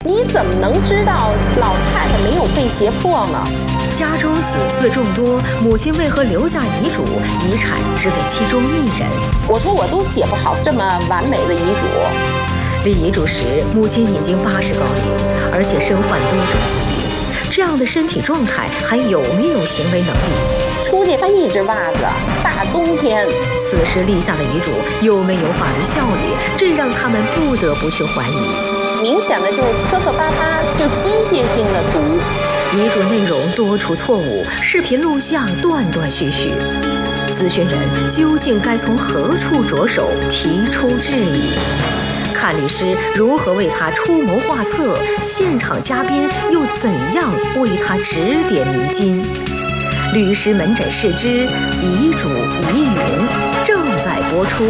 你怎么能知道老太太没有被胁迫呢？ 家中子嗣众多，母亲为何留下遗嘱，遗产只给其中一人？ 我说我都写不好这么完美的遗嘱。 立遗嘱时，母亲已经80高龄，而且身患多种疾病，这样的身体状态还有没有行为能力？ 出去穿一只袜子，大冬天。 此时立下的遗嘱有没有法律效力？这让他们不得不去怀疑。 明显的就是磕磕巴巴，就机械性的读。 遗嘱内容多处错误，视频录像断断续续。咨询人究竟该从何处着手提出质疑？看律师如何为他出谋划策，现场嘉宾又怎样为他指点迷津？律师门诊室之遗嘱疑云正在播出。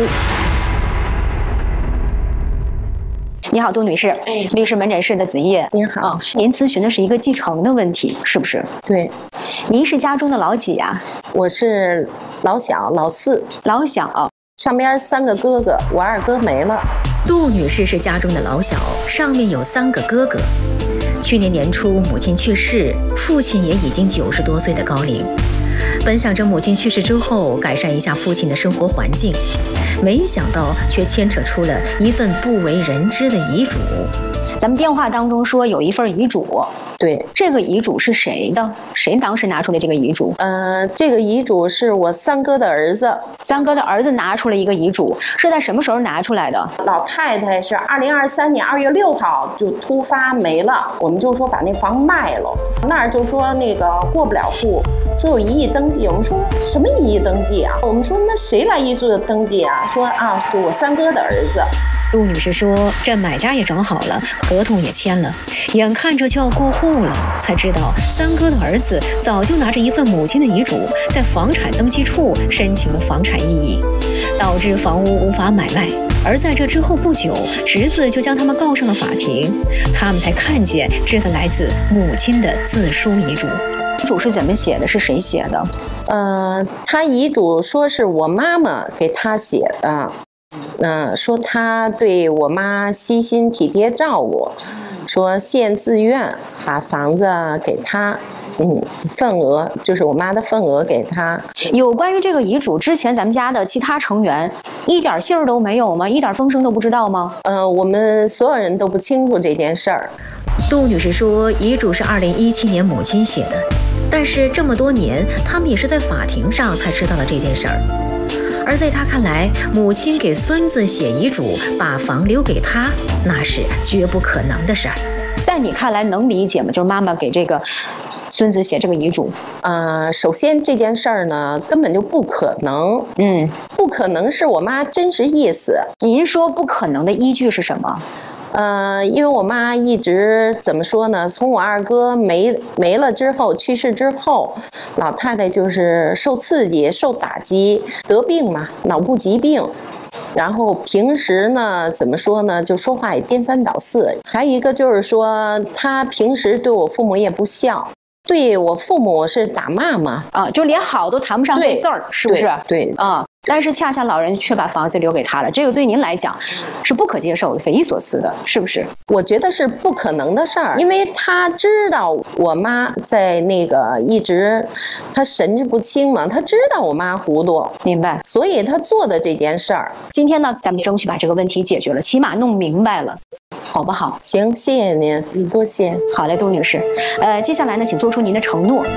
你好，杜女士，律师门诊室的子叶。 您好， 您咨询的是一个继承的问题，是不是？ 对。 您是家中的老几啊？ 我是老小，老四。 老小， 上边3个哥哥，我2哥没了。 杜女士是家中的老小，上面有3个哥哥。去年年初，母亲去世，父亲也已经90多岁的高龄。本想着母亲去世之后改善一下父亲的生活环境，没想到却牵扯出了一份不为人知的遗嘱。 咱们电话当中说有一份遗嘱， 对， 这个遗嘱是谁的？谁当时拿出了这个遗嘱？ 这个遗嘱是我3哥的儿子。 3哥的儿子拿出了一个遗嘱，是在什么时候拿出来的？ 老太太是2023年2月6号就突发没了，我们就说把那房卖了，那儿就说那个过不了户，说有异议登记。我们说什么异议登记啊？我们说那谁来异议登记啊？说啊，就我3哥的儿子。 杜女士说，这买家也找好了，合同也签了，眼看着就要过户了，才知道3哥的儿子早就拿着一份母亲的遗嘱，在房产登记处申请了房产异议，导致房屋无法买卖。而在这之后不久，侄子就将他们告上了法庭，他们才看见这份来自母亲的自书遗嘱。 遗嘱是怎么写的？是谁写的？ 他遗嘱说是我妈妈给他写的。说他对我妈悉心体贴照顾，说现自愿把房子给他，份额就是我妈的份额给他。 有关于这个遗嘱，之前咱们家的其他成员一点信儿都没有吗？一点风声都不知道吗？ 我们所有人都不清楚这件事儿。 杜女士说，遗嘱是2017年母亲写的，但是这么多年，他们也是在法庭上才知道了这件事儿。而在他看来，母亲给孙子写遗嘱，把房留给他，那是绝不可能的事儿。 在你看来能理解吗？就是妈妈给这个孙子写这个遗嘱。 首先这件事儿呢，根本就不可能。不可能是我妈真实意思。 您说不可能的依据是什么？ 因为我妈一直怎么说呢？从我2哥没了之后，去世之后，老太太就是受刺激、受打击，得病嘛，脑部疾病。然后平时呢，怎么说呢？就说话也颠三倒四。还有一个就是说，她平时对我父母也不孝。对我父母是打骂嘛， 就连好都谈不上对字儿，是不是？ 对但是恰恰老人却把房子留给他了，这个对您来讲是不可接受的、匪夷所思的，是不是？ 我觉得是不可能的事儿，因为他知道我妈在那个一直，他神志不清嘛，他知道我妈糊涂， 明白？ 所以他做的这件事儿。 今天呢，咱们争取把这个问题解决了，起码弄明白了。好不好？ 行，谢谢您，多谢。 好嘞，杜女士。接下来呢，请做出您的承诺。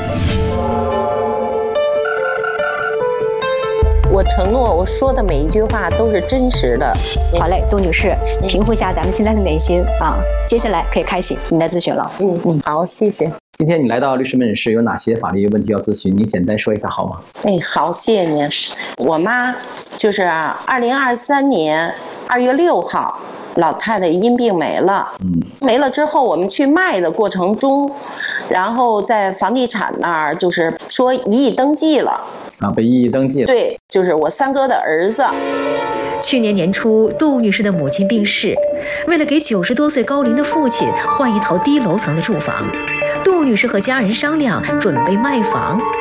我承诺，我说的每一句话都是真实的。 好嘞，杜女士，平复一下咱们现在的内心啊。接下来可以开启您的咨询了。 好，谢谢。 今天你来到律师门诊室，有哪些法律问题要咨询？你简单说一下好吗？ 好，谢谢您。我妈就是2023年2月6号。老太太因病没了，没了之后，我们去卖的过程中，然后在房地产那儿就是说异议登记了， 被异议登记了。 对，就是我3哥的儿子。 去年年初，杜女士的母亲病逝，为了给90多岁高龄的父亲换一套低楼层的住房，杜女士和家人商量准备卖房。